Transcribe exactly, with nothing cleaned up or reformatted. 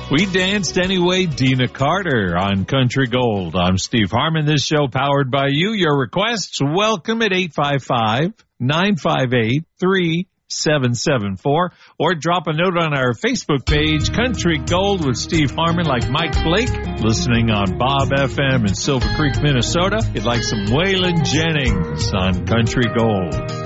We danced anyway, Dina Carter on Country Gold. I'm Steve Harmon. This show powered by you. Your requests, welcome at eight five five, nine five eight, three seven seven four or drop a note on our Facebook page, Country Gold with Steve Harmon, like Mike Blake, listening on Bob F M in Silver Creek, Minnesota. You'd like some Waylon Jennings on Country Gold.